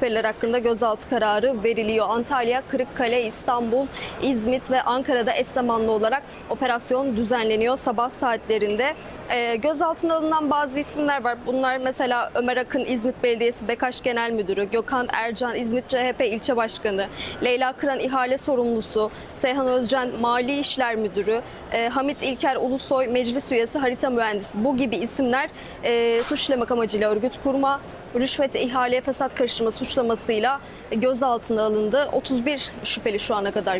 şüpheliler hakkında gözaltı kararı veriliyor. Antalya, Kırıkkale, İstanbul, İzmit ve Ankara'da eş zamanlı olarak operasyon düzenleniyor sabah saatlerinde. Gözaltına alınan bazı isimler var. Bunlar mesela Ömer Akın, İzmit Belediyesi BKAŞ Genel Müdürü, Gökhan Ercan, İzmit CHP İlçe Başkanı, Leyla Kıran İhale Sorumlusu, Seyhan Özcan Mali İşler Müdürü, Hamit İlker Ulusoy Meclis Üyesi Harita Mühendisi. Bu gibi isimler suç işlemek amacıyla örgüt kurma, rüşvet, ihale, fesat karıştırma suçlamasıyla gözaltına alındı. 31 şüpheli şu ana kadar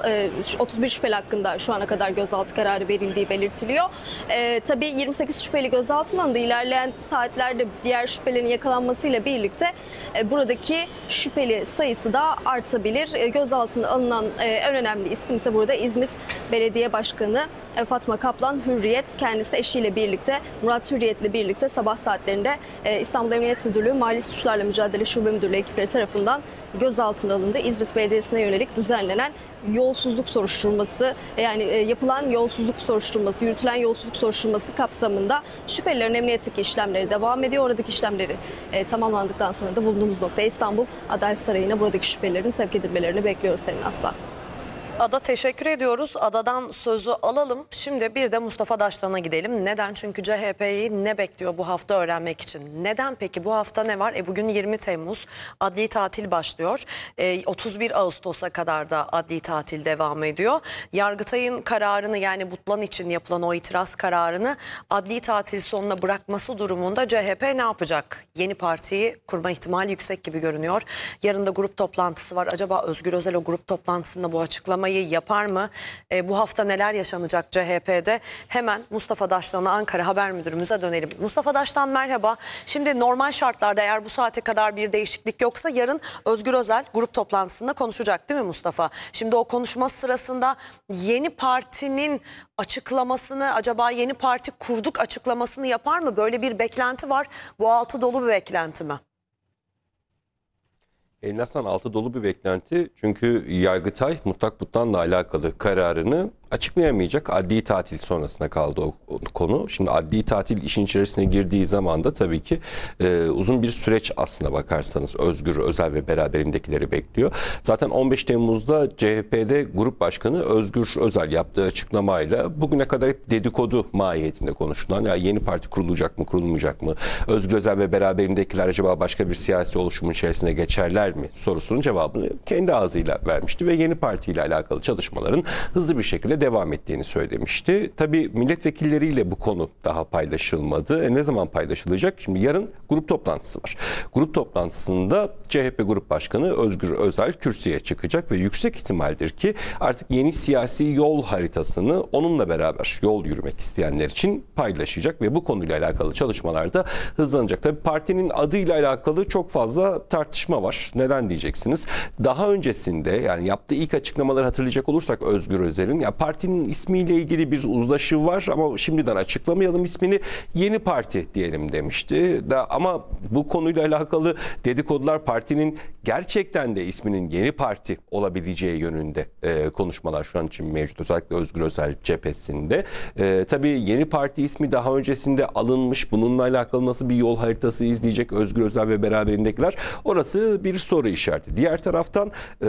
31 şüpheli hakkında şu ana kadar gözaltı kararı verildiği belirtiliyor. Tabii 28 şüpheli gözaltına alındı. İlerleyen saatlerde diğer şüphelerin yakalanmasıyla birlikte buradaki şüpheli sayısı da artabilir. Gözaltına alınan en önemli isim ise burada İzmit Belediye Başkanı Fatma Kaplan Hürriyet. Kendisi eşiyle birlikte, Murat Hürriyet'le birlikte sabah saatlerinde İstanbul Emniyet Müdürlüğü Mali Suçlarla Mücadele Şube Müdürlüğü ekipleri tarafından gözaltına alındı. İzmit Belediyesi'ne yönelik düzenlenen yolsuzluk soruşturması, yani yapılan yolsuzluk soruşturması, yürütülen yolsuzluk soruşturması kapsamında şüphelilerin emniyetteki işlemleri devam ediyor. Oradaki işlemleri tamamlandıktan sonra da bulunduğumuz noktaya İstanbul Adalet Sarayı'na buradaki şüphelilerin sevk edilmelerini bekliyoruz Selin Aslan. Ada, teşekkür ediyoruz. Ada'dan sözü alalım. Şimdi bir de Mustafa Daştan'a gidelim. Neden? Çünkü CHP'yi ne bekliyor bu hafta öğrenmek için. Neden peki? Bu hafta ne var? Bugün 20 Temmuz. Adli tatil başlıyor. 31 Ağustos'a kadar da adli tatil devam ediyor. Yargıtay'ın kararını, yani Butlan için yapılan o itiraz kararını adli tatil sonuna bırakması durumunda CHP ne yapacak? Yeni partiyi kurma ihtimali yüksek gibi görünüyor. Yarın da grup toplantısı var. Acaba Özgür Özel o grup toplantısında bu açıklamayı yapar mı? Bu hafta neler yaşanacak CHP'de? Hemen Mustafa Daştan'a, Ankara Haber Müdürümüze dönelim. Mustafa Daştan, merhaba. Şimdi normal şartlarda eğer bu saate kadar bir değişiklik yoksa yarın Özgür Özel grup toplantısında konuşacak değil mi Mustafa? Şimdi o konuşma sırasında yeni partinin açıklamasını, acaba yeni parti kurduk açıklamasını yapar mı? Böyle bir beklenti var. Bu altı dolu bir beklenti mi? Aslan, altı dolu bir beklenti. Çünkü Yargıtay mutlak butlanla alakalı kararını açıklayamayacak. Adli tatil sonrasına kaldı o konu. Şimdi adli tatil işin içerisine girdiği zaman da tabii ki uzun bir süreç aslına bakarsanız Özgür Özel ve beraberindekileri bekliyor. Zaten 15 Temmuz'da CHP'de Grup Başkanı Özgür Özel yaptığı açıklamayla bugüne kadar hep dedikodu mahiyetinde konuşulan, ya yeni parti kurulacak mı, kurulmayacak mı? Özgür Özel ve beraberindekiler acaba başka bir siyasi oluşumun içerisine geçerler mi sorusunun cevabını kendi ağzıyla vermişti ve yeni partiyle alakalı çalışmaların hızlı bir şekilde devam ettiğini söylemişti. Tabii milletvekilleriyle bu konu daha paylaşılmadı. Ne zaman paylaşılacak? Şimdi yarın grup toplantısı var. Grup toplantısında CHP Grup Başkanı Özgür Özel kürsüye çıkacak ve yüksek ihtimaldir ki artık yeni siyasi yol haritasını onunla beraber yol yürümek isteyenler için paylaşacak ve bu konuyla alakalı çalışmalar da hızlanacak. Tabii partinin adıyla alakalı çok fazla tartışma var. Neden diyeceksiniz? Daha öncesinde, yani yaptığı ilk açıklamaları hatırlayacak olursak Özgür Özel'in, ya partinin ismiyle ilgili bir uzlaşı var ama şimdiden açıklamayalım ismini, yeni parti diyelim demişti. Ama bu konuyla alakalı dedikodular partinin gerçekten de isminin yeni parti olabileceği yönünde konuşmalar şu an için mevcut. Özellikle Özgür Özel cephesinde. Tabii yeni parti ismi daha öncesinde alınmış. Bununla alakalı nasıl bir yol haritası izleyecek Özgür Özel ve beraberindekiler? Orası bir soru işareti. Diğer taraftan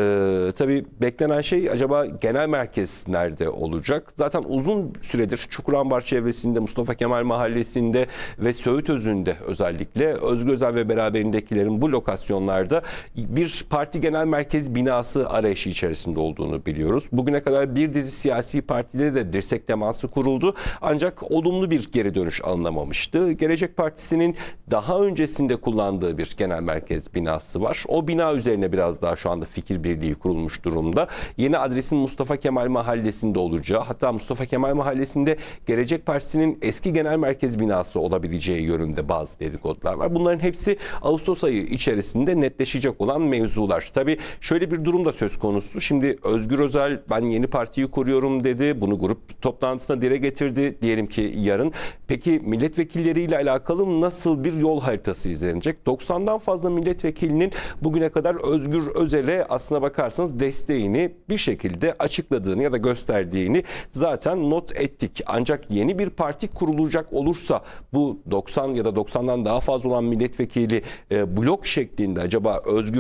tabii beklenen şey, acaba genel merkez nerede olacak? Zaten uzun süredir Çukurambar çevresinde, Mustafa Kemal Mahallesi'nde ve Söğütözü'nde özellikle Özgür Özel ve beraberindekilerin bu lokasyonlarda bir parti genel merkez binası arayışı içerisinde olduğunu biliyoruz. Bugüne kadar bir dizi siyasi partide de dirsek teması kuruldu. Ancak olumlu bir geri dönüş alınamamıştı. Gelecek Partisi'nin daha öncesinde kullandığı bir genel merkez binası var. O bina üzerine biraz daha şu anda fikir birliği kurulmuş durumda. Yeni adresin Mustafa Kemal Mahallesi'nde olacağı, hatta Mustafa Kemal Mahallesi'nde Gelecek Partisi'nin eski genel merkez binası olabileceği yönünde bazı dedikodular var. Bunların hepsi Ağustos ayı içerisinde netleşecek olan mevzular. Tabii şöyle bir durum da söz konusu. Şimdi Özgür Özel ben yeni partiyi kuruyorum dedi. Bunu grup toplantısına dile getirdi. Diyelim ki yarın. Peki milletvekilleriyle alakalı nasıl bir yol haritası izlenecek? 90'dan fazla milletvekilinin bugüne kadar Özgür Özel'e aslına bakarsanız desteğini bir şekilde açıkladığını ya da gösterdiğini zaten not ettik. Ancak yeni bir parti kurulacak olursa bu 90 ya da 90'dan daha fazla olan milletvekili blok şeklinde acaba Özgür